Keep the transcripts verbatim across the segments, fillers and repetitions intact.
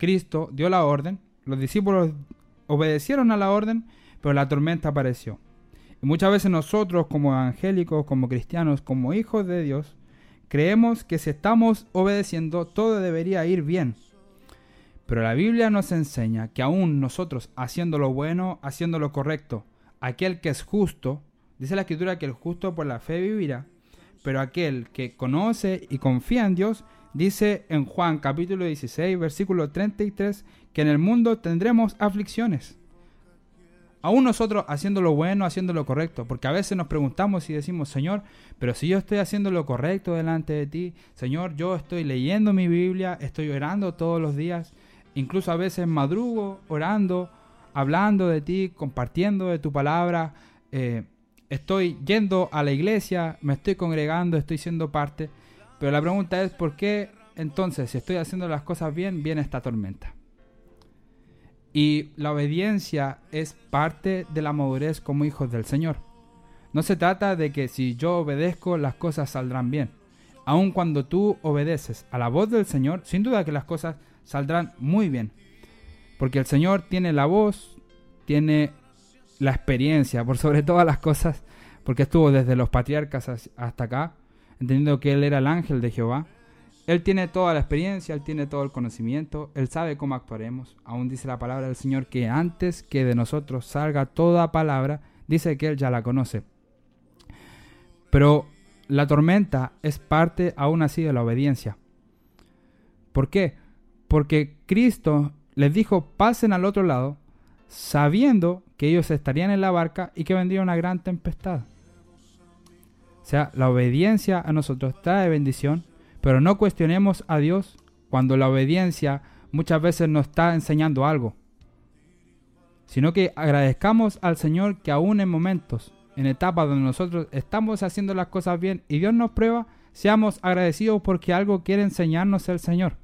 Cristo dio la orden, los discípulos obedecieron a la orden, pero la tormenta apareció. Y muchas veces nosotros como evangélicos, como cristianos, como hijos de Dios, creemos que si estamos obedeciendo todo debería ir bien. Pero la Biblia nos enseña que aún nosotros haciendo lo bueno, haciendo lo correcto, aquel que es justo, dice la Escritura que el justo por la fe vivirá, pero aquel que conoce y confía en Dios, dice en Juan capítulo dieciséis, versículo treinta y tres, que en el mundo tendremos aflicciones. Aún nosotros haciendo lo bueno, haciendo lo correcto, porque a veces nos preguntamos y decimos, Señor, pero si yo estoy haciendo lo correcto delante de ti, Señor, yo estoy leyendo mi Biblia, estoy orando todos los días, incluso a veces madrugo orando, hablando de ti, compartiendo de tu palabra, eh, estoy yendo a la iglesia, me estoy congregando, estoy siendo parte, pero la pregunta es, ¿por qué entonces, si estoy haciendo las cosas bien, viene esta tormenta? Y la obediencia es parte de la madurez como hijos del Señor. No se trata de que si yo obedezco, las cosas saldrán bien. Aun cuando tú obedeces a la voz del Señor, sin duda que las cosas saldrán muy bien. Porque el Señor tiene la voz, tiene la experiencia, por sobre todas las cosas, porque estuvo desde los patriarcas hasta acá, entendiendo que Él era el ángel de Jehová. Él tiene toda la experiencia, Él tiene todo el conocimiento, Él sabe cómo actuaremos. Aún dice la palabra del Señor que antes que de nosotros salga toda palabra, dice que Él ya la conoce. Pero la tormenta es parte aún así de la obediencia. ¿Por qué? Porque Cristo les dijo, pasen al otro lado, sabiendo que ellos estarían en la barca y que vendría una gran tempestad. O sea, la obediencia a nosotros trae bendición, pero no cuestionemos a Dios cuando la obediencia muchas veces nos está enseñando algo, sino que agradezcamos al Señor que aún en momentos, en etapas donde nosotros estamos haciendo las cosas bien y Dios nos prueba, seamos agradecidos porque algo quiere enseñarnos el Señor.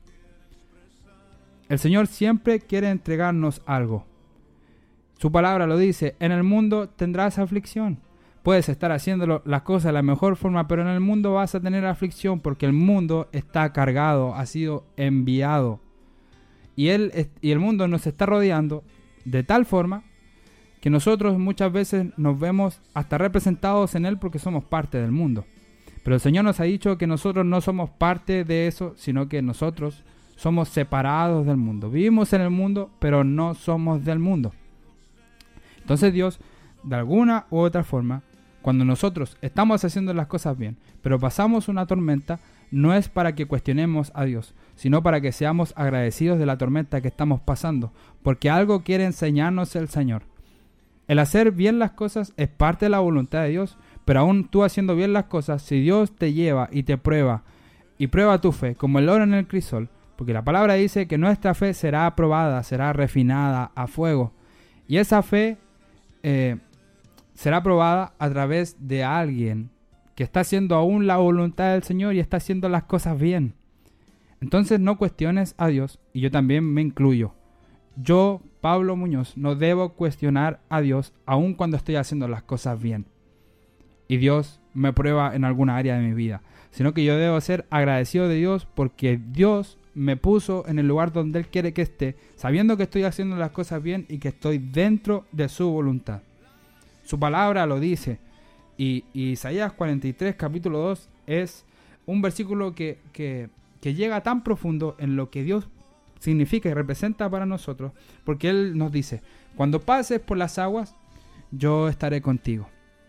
El Señor siempre quiere entregarnos algo. Su palabra lo dice, en el mundo tendrás aflicción. Puedes estar haciendo las cosas de la mejor forma, pero en el mundo vas a tener aflicción porque el mundo está cargado, ha sido enviado. Y, él, y el mundo nos está rodeando de tal forma que nosotros muchas veces nos vemos hasta representados en él porque somos parte del mundo. Pero el Señor nos ha dicho que nosotros no somos parte de eso, sino que nosotros somos separados del mundo. Vivimos en el mundo, pero no somos del mundo. Entonces Dios, de alguna u otra forma, cuando nosotros estamos haciendo las cosas bien, pero pasamos una tormenta, no es para que cuestionemos a Dios, sino para que seamos agradecidos de la tormenta que estamos pasando, porque algo quiere enseñarnos el Señor. El hacer bien las cosas es parte de la voluntad de Dios, pero aún tú haciendo bien las cosas, si Dios te lleva y te prueba, y prueba tu fe, como el oro en el crisol, porque la palabra dice que nuestra fe será aprobada, será refinada a fuego, y esa fe eh, será probada a través de alguien que está haciendo aún la voluntad del Señor y está haciendo las cosas bien. Entonces no cuestiones a Dios, y yo también me incluyo. Yo, Pablo Muñoz, no debo cuestionar a Dios aun cuando estoy haciendo las cosas bien y Dios me prueba en alguna área de mi vida, sino que yo debo ser agradecido de Dios porque Dios me puso en el lugar donde Él quiere que esté, sabiendo que estoy haciendo las cosas bien y que estoy dentro de su voluntad. Su palabra lo dice. Y, y Isaías cuarenta y tres, capítulo dos, es un versículo que, que, que llega tan profundo en lo que Dios significa y representa para nosotros, porque Él nos dice, cuando pases por las aguas, yo estaré contigo.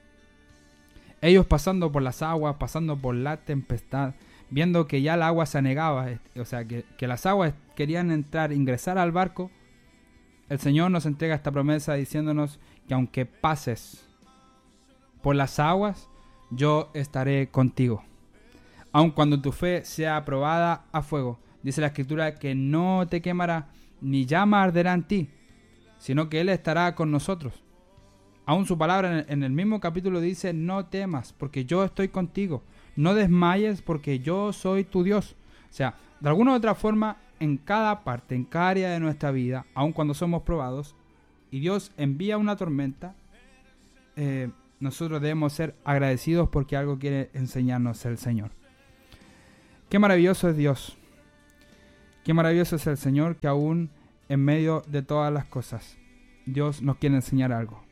Ellos pasando por las aguas, pasando por la tempestad, viendo que ya el agua se anegaba, o sea, que, que las aguas querían entrar, ingresar al barco, el Señor nos entrega esta promesa diciéndonos que aunque pases por las aguas, yo estaré contigo. Aun cuando tu fe sea aprobada a fuego, dice la Escritura que no te quemará, ni llama arderá en ti, sino que Él estará con nosotros. Aún su palabra en el mismo capítulo dice, no temas, porque yo estoy contigo. No desmayes, porque yo soy tu Dios. O sea, de alguna u otra forma, en cada parte, en cada área de nuestra vida, aun cuando somos probados, y Dios envía una tormenta, eh, nosotros debemos ser agradecidos porque algo quiere enseñarnos el Señor. Qué maravilloso es Dios. Qué maravilloso es el Señor, que aún en medio de todas las cosas, Dios nos quiere enseñar algo.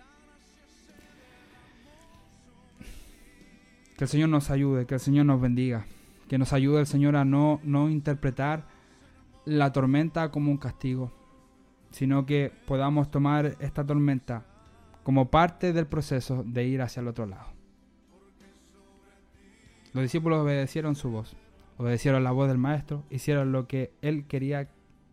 Que el Señor nos ayude, que el Señor nos bendiga, que nos ayude el Señor a no, no interpretar la tormenta como un castigo, sino que podamos tomar esta tormenta como parte del proceso de ir hacia el otro lado. Los discípulos obedecieron su voz, obedecieron la voz del Maestro, hicieron lo que Él quería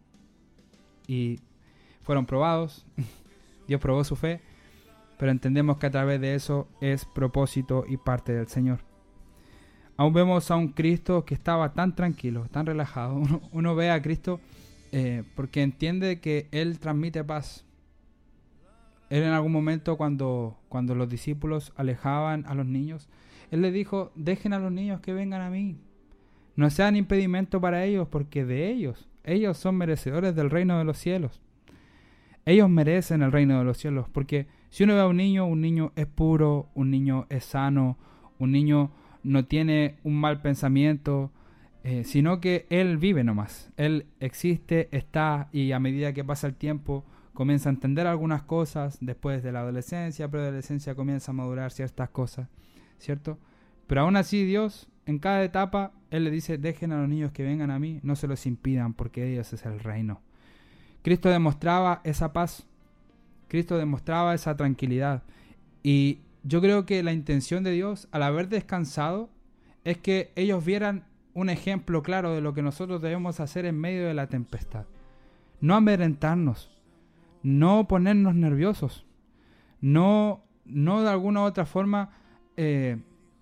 y fueron probados. Dios probó su fe, pero entendemos que a través de eso es propósito y parte del Señor. Aún vemos a un Cristo que estaba tan tranquilo, tan relajado. Uno, uno ve a Cristo eh, porque entiende que Él transmite paz. Él en algún momento cuando, cuando los discípulos alejaban a los niños, Él les dijo, dejen a los niños que vengan a mí. No sean impedimento para ellos, porque de ellos, ellos son merecedores del reino de los cielos. Ellos merecen el reino de los cielos, porque si uno ve a un niño, un niño es puro, un niño es sano, un niño no tiene un mal pensamiento, eh, sino que él vive nomás. Él existe, está, y a medida que pasa el tiempo comienza a entender algunas cosas. Después de la adolescencia, preadolescencia, comienza a madurar ciertas cosas, ¿cierto? Pero aún así Dios, en cada etapa, Él le dice, dejen a los niños que vengan a mí, no se los impidan, porque de ellos es el reino. Cristo demostraba esa paz, Cristo demostraba esa tranquilidad, y yo creo que la intención de Dios, al haber descansado, es que ellos vieran un ejemplo claro de lo que nosotros debemos hacer en medio de la tempestad. No amedrentarnos, no ponernos nerviosos, no, no de alguna u otra forma eh,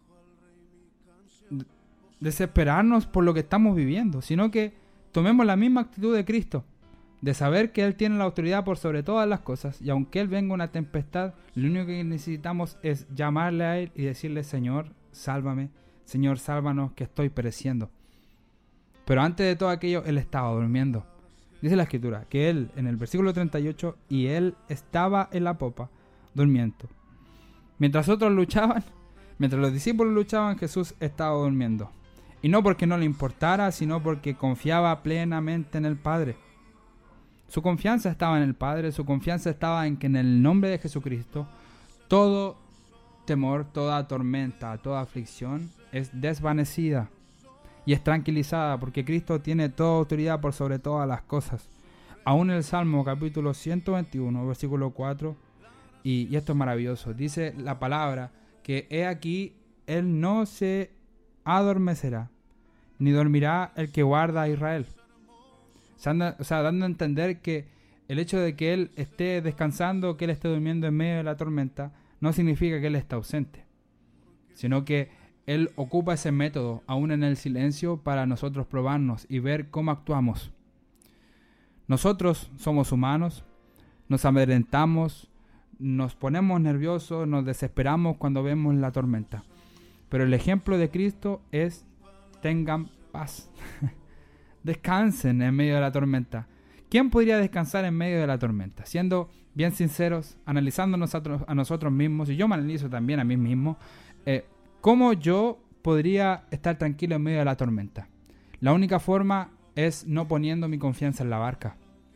desesperarnos por lo que estamos viviendo, sino que tomemos la misma actitud de Cristo, de saber que Él tiene la autoridad por sobre todas las cosas, y aunque Él venga una tempestad, lo único que necesitamos es llamarle a Él y decirle, Señor, sálvame, Señor, sálvanos, que estoy pereciendo. Pero antes de todo aquello, Él estaba durmiendo. Dice la Escritura, que Él, en el versículo treinta y ocho, y Él estaba en la popa, durmiendo. Mientras otros luchaban, mientras los discípulos luchaban, Jesús estaba durmiendo. Y no porque no le importara, sino porque confiaba plenamente en el Padre. Su confianza estaba en el Padre, su confianza estaba en que en el nombre de Jesucristo todo temor, toda tormenta, toda aflicción es desvanecida y es tranquilizada, porque Cristo tiene toda autoridad por sobre todas las cosas. Aún el Salmo capítulo ciento veintiuno, versículo cuatro, y, y esto es maravilloso, dice la palabra que he aquí, Él no se adormecerá, ni dormirá el que guarda a Israel. O sea, anda, o sea, dando a entender que el hecho de que Él esté descansando, que Él esté durmiendo en medio de la tormenta, no significa que Él está ausente, sino que Él ocupa ese método, aún en el silencio, para nosotros probarnos y ver cómo actuamos. Nosotros somos humanos, nos amedrentamos, nos ponemos nerviosos, nos desesperamos cuando vemos la tormenta. Pero el ejemplo de Cristo es, tengan paz. Descansen en medio de la tormenta. ¿Quién podría descansar en medio de la tormenta? Siendo bien sinceros, analizándonos a, a nosotros mismos, y yo me analizo también a mí mismo, eh, ¿cómo yo podría estar tranquilo en medio de la tormenta? La única forma es no poniendo mi confianza en la barca,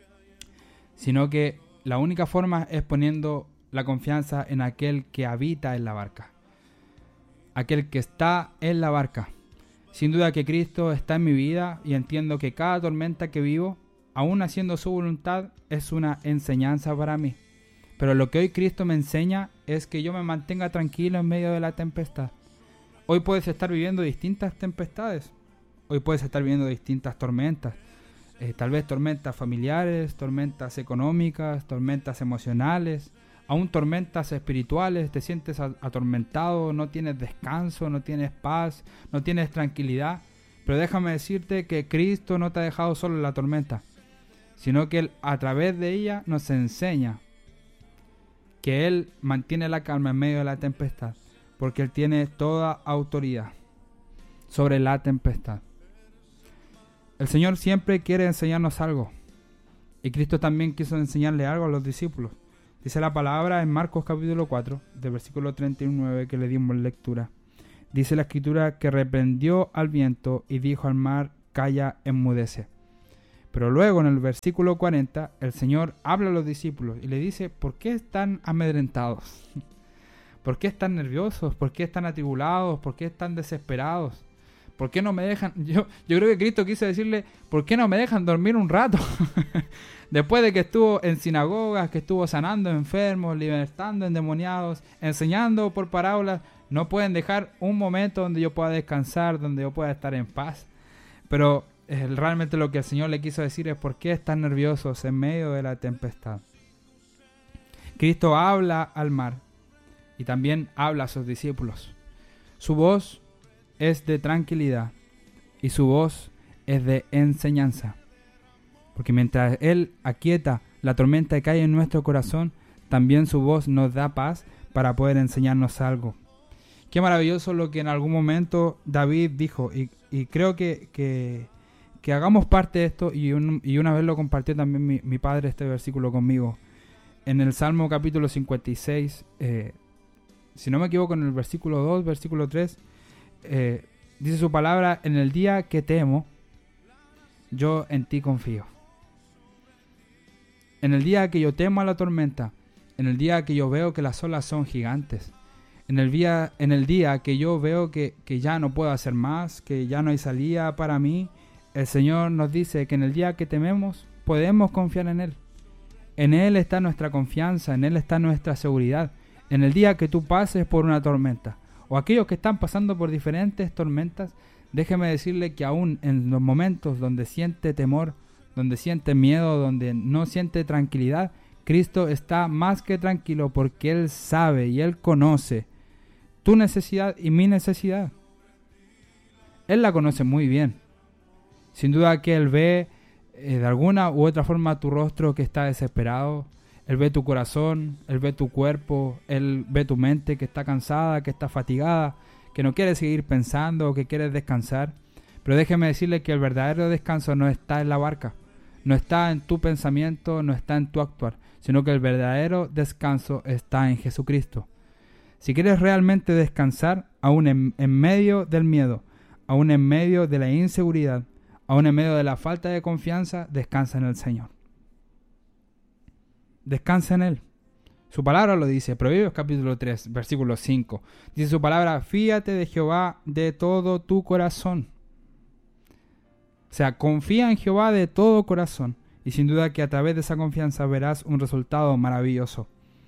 sino que la única forma es poniendo la confianza en aquel que habita en la barca, aquel que está en la barca. Sin duda que Cristo está en mi vida, y entiendo que cada tormenta que vivo, aún haciendo su voluntad, es una enseñanza para mí. Pero lo que hoy Cristo me enseña es que yo me mantenga tranquilo en medio de la tempestad. Hoy puedes estar viviendo distintas tempestades, hoy puedes estar viviendo distintas tormentas, eh, tal vez tormentas familiares, tormentas económicas, tormentas emocionales, aún tormentas espirituales. Te sientes atormentado, no tienes descanso, no tienes paz, no tienes tranquilidad. Pero déjame decirte que Cristo no te ha dejado solo en la tormenta, sino que Él, a través de ella, nos enseña que Él mantiene la calma en medio de la tempestad, porque Él tiene toda autoridad sobre la tempestad. El Señor siempre quiere enseñarnos algo, y Cristo también quiso enseñarle algo a los discípulos. Dice la palabra en Marcos capítulo cuatro, del versículo treinta y nueve, que le dimos lectura. Dice la Escritura que reprendió al viento y dijo al mar, calla, enmudece. Pero luego en el versículo cuarenta, el Señor habla a los discípulos y le dice, ¿por qué están amedrentados? ¿Por qué están nerviosos? ¿Por qué están atribulados? ¿Por qué están desesperados? ¿Por qué no me dejan? Yo, yo creo que Cristo quiso decirle, ¿por qué no me dejan dormir un rato? Después de que estuvo en sinagogas, que estuvo sanando enfermos, libertando endemoniados, enseñando por parábolas, no pueden dejar un momento donde yo pueda descansar, donde yo pueda estar en paz. Pero eh, realmente lo que el Señor le quiso decir es, ¿por qué están nerviosos en medio de la tempestad? Cristo habla al mar y también habla a sus discípulos. Su voz es de tranquilidad y su voz es de enseñanza. Porque mientras Él aquieta la tormenta que hay en nuestro corazón, también su voz nos da paz para poder enseñarnos algo. Qué maravilloso lo que en algún momento David dijo, y, y creo que, que, que hagamos parte de esto, y, un, y una vez lo compartió también mi, mi padre este versículo conmigo. En el Salmo capítulo cincuenta y seis, eh, si no me equivoco, en el versículo dos, versículo tres, eh, dice su palabra, en el día que temo, yo en ti confío. En el día que yo temo a la tormenta, en el día que yo veo que las olas son gigantes, en el día, en el día que yo veo que, que ya no puedo hacer más, que ya no hay salida para mí, el Señor nos dice que en el día que tememos, podemos confiar en Él. En Él está nuestra confianza, en Él está nuestra seguridad. En el día que tú pases por una tormenta, o aquellos que están pasando por diferentes tormentas, déjeme decirle que aún en los momentos donde siente temor, donde siente miedo, donde no siente tranquilidad, Cristo está más que tranquilo porque Él sabe y Él conoce tu necesidad y mi necesidad. Él la conoce muy bien. Sin duda que Él ve eh, de alguna u otra forma tu rostro que está desesperado. Él ve tu corazón, Él ve tu cuerpo, Él ve tu mente que está cansada, que está fatigada, que no quiere seguir pensando, que quiere descansar. Pero déjeme decirle que el verdadero descanso no está en la barca, no está en tu pensamiento, no está en tu actuar, sino que el verdadero descanso está en Jesucristo. Si quieres realmente descansar, aún en, en medio del miedo, aún en medio de la inseguridad, aún en medio de la falta de confianza, descansa en el Señor. Descansa en Él. Su palabra lo dice, Proverbios capítulo tres, versículo cinco. Dice su palabra, fíate de Jehová de todo tu corazón. O sea, confía en Jehová de todo corazón. Y sin duda que a través de esa confianza verás un resultado maravilloso.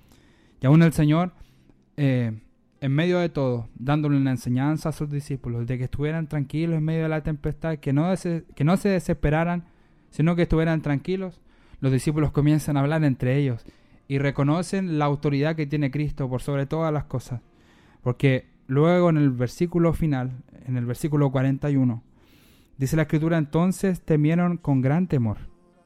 Y aún el Señor, eh, en medio de todo, dándole una enseñanza a sus discípulos, de que estuvieran tranquilos en medio de la tempestad, que no, des- que no se desesperaran, sino que estuvieran tranquilos. Los discípulos comienzan a hablar entre ellos y reconocen la autoridad que tiene Cristo por sobre todas las cosas. Porque luego en el versículo final, en el versículo cuarenta y uno, dice la Escritura, entonces temieron con gran temor.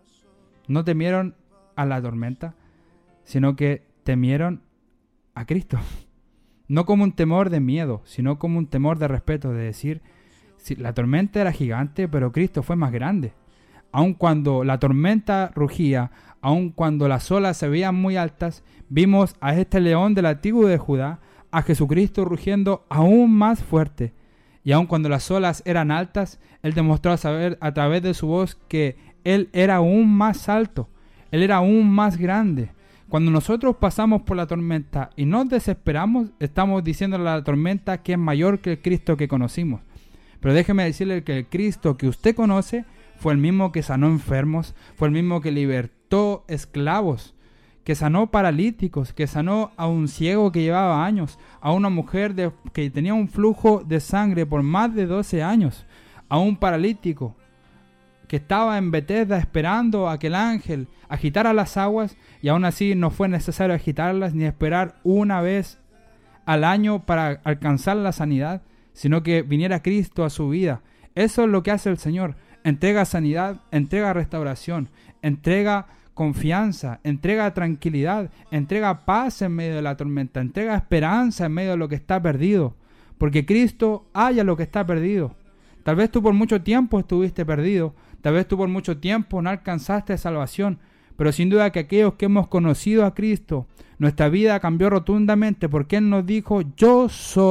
No temieron a la tormenta, sino que temieron a Cristo. No como un temor de miedo, sino como un temor de respeto, de decir, si la tormenta era gigante, pero Cristo fue más grande. Aun cuando la tormenta rugía, aun cuando las olas se veían muy altas, vimos a este león de la tribu de Judá, a Jesucristo rugiendo aún más fuerte. Y aun cuando las olas eran altas, Él demostró a saber a través de su voz que Él era aún más alto, Él era aún más grande. Cuando nosotros pasamos por la tormenta y nos desesperamos, estamos diciéndole a la tormenta que es mayor que el Cristo que conocimos. Pero déjeme decirle que el Cristo que usted conoce fue el mismo que sanó enfermos, fue el mismo que libertó esclavos, que sanó paralíticos, que sanó a un ciego que llevaba años, a una mujer de, que tenía un flujo de sangre por más de doce años, a un paralítico que estaba en Betesda esperando a que el ángel agitara las aguas, y aún así no fue necesario agitarlas ni esperar una vez al año para alcanzar la sanidad, sino que viniera Cristo a su vida. Eso es lo que hace el Señor. Entrega sanidad, entrega restauración, entrega confianza, entrega tranquilidad, entrega paz en medio de la tormenta, entrega esperanza en medio de lo que está perdido, porque Cristo halla lo que está perdido. Tal vez tú por mucho tiempo estuviste perdido, tal vez tú por mucho tiempo no alcanzaste salvación, pero sin duda que aquellos que hemos conocido a Cristo, nuestra vida cambió rotundamente porque Él nos dijo, yo soy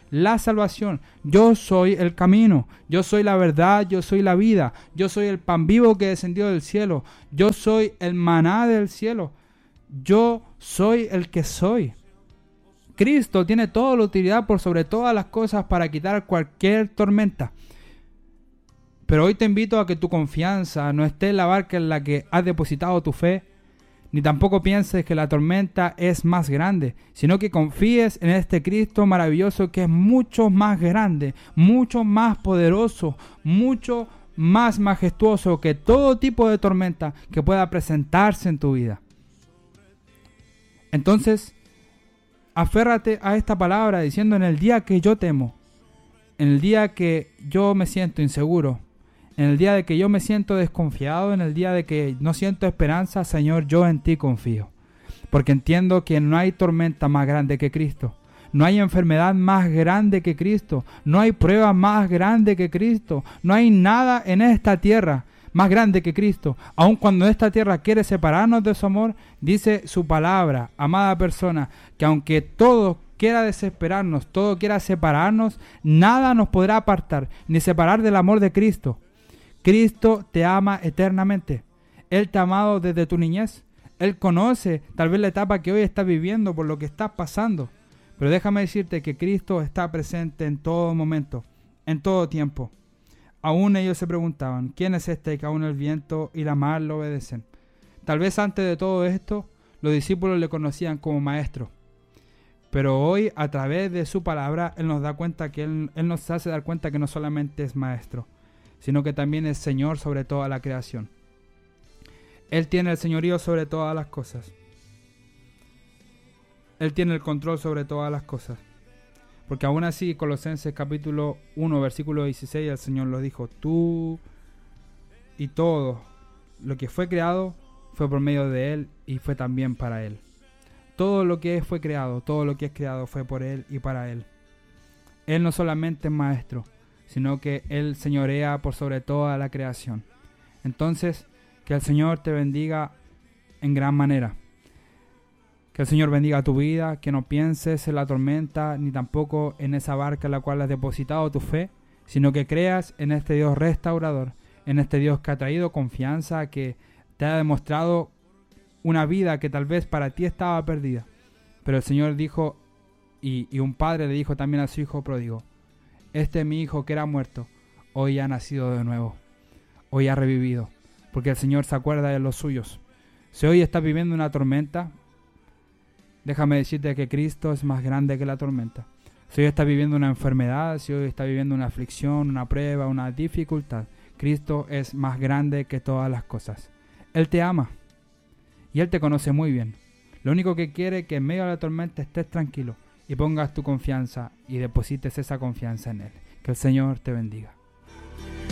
la salvación. Yo soy el camino, yo soy la verdad, yo soy la vida, yo soy el pan vivo que descendió del cielo, yo soy el maná del cielo, yo soy el que soy. Cristo tiene toda la utilidad por sobre todas las cosas para quitar cualquier tormenta. Pero hoy te invito a que tu confianza no esté en la barca en la que has depositado tu fe, ni tampoco pienses que la tormenta es más grande, sino que confíes en este Cristo maravilloso que es mucho más grande, mucho más poderoso, mucho más majestuoso que todo tipo de tormenta que pueda presentarse en tu vida. Entonces, aférrate a esta palabra diciendo: en el día que yo temo, en el día que yo me siento inseguro, en el día de que yo me siento desconfiado, en el día de que no siento esperanza, Señor, yo en ti confío. Porque entiendo que no hay tormenta más grande que Cristo. No hay enfermedad más grande que Cristo. No hay prueba más grande que Cristo. No hay nada en esta tierra más grande que Cristo. Aun cuando esta tierra quiere separarnos de su amor, dice su palabra, amada persona, que aunque todo quiera desesperarnos, todo quiera separarnos, nada nos podrá apartar, ni separar del amor de Cristo. Cristo te ama eternamente. Él te ha amado desde tu niñez. Él conoce tal vez la etapa que hoy estás viviendo, por lo que estás pasando. Pero déjame decirte que Cristo está presente en todo momento, en todo tiempo. Aún ellos se preguntaban: ¿quién es este que aún el viento y la mar lo obedecen? Tal vez antes de todo esto, los discípulos le conocían como maestro. Pero hoy, a través de su palabra, Él nos da cuenta que Él, Él nos hace dar cuenta que no solamente es maestro, sino que también es Señor sobre toda la creación. Él tiene el señorío sobre todas las cosas. Él tiene el control sobre todas las cosas. Porque aún así, Colosenses capítulo uno, versículo dieciséis, el Señor lo dijo: tú y todo lo que fue creado fue por medio de Él y fue también para Él. Todo lo que fue creado, todo lo que es creado fue por Él y para Él. Él no solamente es maestro, sino que Él señorea por sobre toda la creación. Entonces, que el Señor te bendiga en gran manera. Que el Señor bendiga tu vida, que no pienses en la tormenta, ni tampoco en esa barca en la cual has depositado tu fe, sino que creas en este Dios restaurador, en este Dios que ha traído confianza, que te ha demostrado una vida que tal vez para ti estaba perdida. Pero el Señor dijo, y, y un padre le dijo también a su hijo pródigo: este mi hijo que era muerto, hoy ha nacido de nuevo, hoy ha revivido, porque el Señor se acuerda de los suyos. Si hoy estás viviendo una tormenta, déjame decirte que Cristo es más grande que la tormenta. Si hoy estás viviendo una enfermedad, si hoy estás viviendo una aflicción, una prueba, una dificultad, Cristo es más grande que todas las cosas. Él te ama y Él te conoce muy bien. Lo único que quiere es que en medio de la tormenta estés tranquilo y pongas tu confianza y deposites esa confianza en Él. Que el Señor te bendiga.